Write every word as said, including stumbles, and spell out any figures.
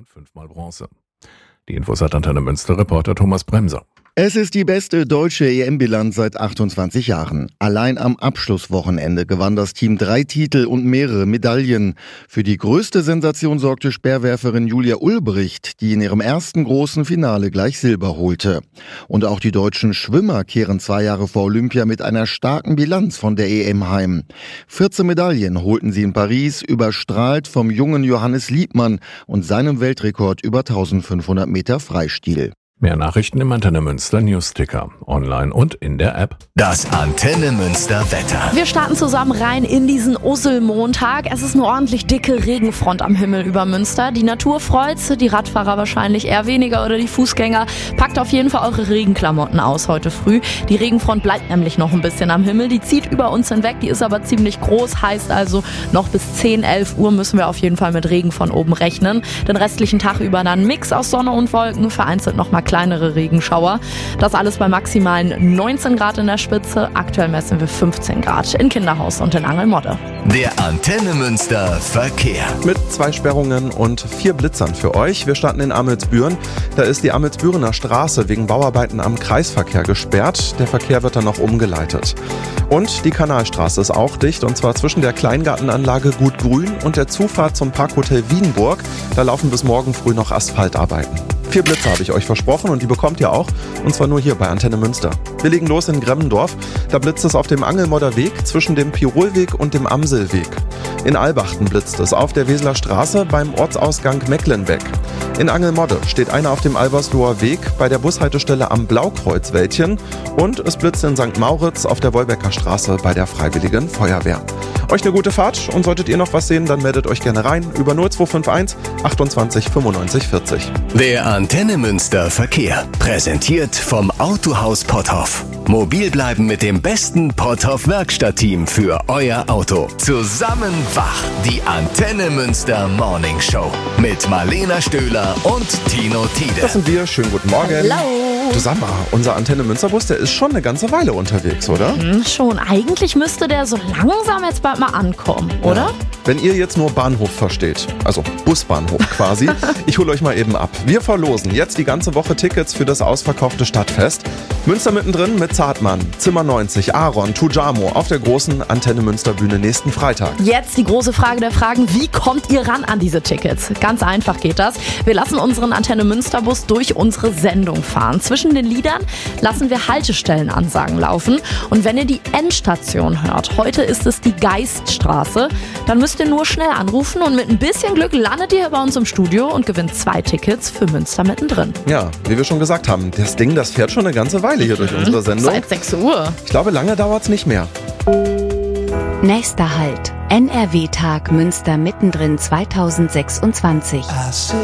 und fünfmal Bronze. Die Infos hat Antenne Münster Reporter Thomas Bremser. Es ist die beste deutsche E M-Bilanz seit achtundzwanzig Jahren. Allein am Abschlusswochenende gewann das Team drei Titel und mehrere Medaillen. Für die größte Sensation sorgte Speerwerferin Julia Ulbricht, die in ihrem ersten großen Finale gleich Silber holte. Und auch die deutschen Schwimmer kehren zwei Jahre vor Olympia mit einer starken Bilanz von der E M heim. vierzehn Medaillen holten sie in Paris, überstrahlt vom jungen Johannes Liebmann und seinem Weltrekord über eintausendfünfhundert Meter Freistil. Mehr Nachrichten im Antenne Münster Newsticker, online und in der App. Das Antenne Münster Wetter. Wir starten zusammen rein in diesen Usselmontag. Es ist eine ordentlich dicke Regenfront am Himmel über Münster. Die Natur freut's, die Radfahrer wahrscheinlich eher weniger oder die Fußgänger. Packt auf jeden Fall eure Regenklamotten aus heute früh. Die Regenfront bleibt nämlich noch ein bisschen am Himmel. Die zieht über uns hinweg, die ist aber ziemlich groß. Heißt also, noch bis zehn, elf Uhr müssen wir auf jeden Fall mit Regen von oben rechnen. Den restlichen Tag über dann ein Mix aus Sonne und Wolken, vereinzelt noch mal kleinere Regenschauer. Das alles bei maximalen neunzehn Grad in der Spitze. Aktuell messen wir fünfzehn Grad in Kinderhaus und in Angelmodde. Der Antenne Münster Verkehr. Mit zwei Sperrungen und vier Blitzern für euch. Wir starten in Amelsbüren. Da ist die Amelsbürener Straße wegen Bauarbeiten am Kreisverkehr gesperrt. Der Verkehr wird dann noch umgeleitet. Und die Kanalstraße ist auch dicht, und zwar zwischen der Kleingartenanlage Gut Grün und der Zufahrt zum Parkhotel Wiedenburg. Da laufen bis morgen früh noch Asphaltarbeiten. Vier Blitze habe ich euch versprochen und die bekommt ihr auch, und zwar nur hier bei Antenne Münster. Wir legen los in Gremmendorf. Da blitzt es auf dem Angelmodder Weg zwischen dem Pirolweg und dem Amselweg. In Albachten blitzt es auf der Weseler Straße beim Ortsausgang Mecklenbeck. In Angelmodde steht einer auf dem Albersloher Weg bei der Bushaltestelle am Blaukreuzwäldchen, und es blitzt in Sankt Mauritz auf der Wolbecker Straße bei der Freiwilligen Feuerwehr. Euch eine gute Fahrt, und solltet ihr noch was sehen, dann meldet euch gerne rein über null zwei fünf eins achtundzwanzig fünfundneunzig vierzig. Der Antenne Münster Verkehr, präsentiert vom Autohaus Potthoff. Mobil bleiben mit dem besten Potthoff Werkstattteam für euer Auto. Zusammen wach, die Antenne Münster Morning Show mit Marlena Stöhler und Tino Tiede. Das sind wir, schönen guten Morgen. Hallo. Du, sag mal, unser Antenne Münsterbus, der ist schon eine ganze Weile unterwegs, oder? Hm, schon. Eigentlich müsste der so langsam jetzt bald mal ankommen, oder? Ja. Wenn ihr jetzt nur Bahnhof versteht, also Busbahnhof quasi, ich hole euch mal eben ab. Wir verlosen jetzt die ganze Woche Tickets für das ausverkaufte Stadtfest. Münster mittendrin mit Zartmann, Zimmer neunzig, Aaron, Tujamo auf der großen Antenne Münster Bühne nächsten Freitag. Jetzt die große Frage der Fragen: Wie kommt ihr ran an diese Tickets? Ganz einfach geht das. Wir lassen unseren Antenne Münster Bus durch unsere Sendung fahren. Zwischen den Liedern lassen wir Haltestellenansagen laufen. Und wenn ihr die Endstation hört, heute ist es die Geiststraße, dann müsst ihr nur schnell anrufen, und mit ein bisschen Glück landet ihr bei uns im Studio und gewinnt zwei Tickets für Münster mittendrin. Ja, wie wir schon gesagt haben, das Ding, das fährt schon eine ganze Weile hier durch unsere Sendung. Seit sechs Uhr. Ich glaube, lange dauert's nicht mehr. Nächster Halt. N R W-Tag Münster mittendrin zweitausendsechsundzwanzig.